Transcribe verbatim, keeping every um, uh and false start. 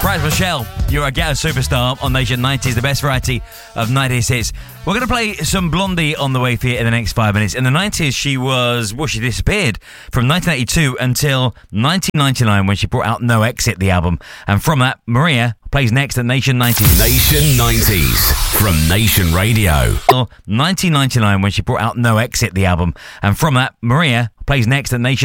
Bryce Michelle, you're a ghetto superstar on Nation nineties, the best variety of nineties hits. We're going to play some Blondie on the way for you in the next five minutes. In the nineties, she was, well, she disappeared from nineteen eighty-two until nineteen ninety-nine when she brought out No Exit, the album. And from that, Maria plays next at Nation nineties. Nation nineties from Nation Radio. nineteen ninety-nine when she brought out No Exit, the album. And from that, Maria plays next at Nation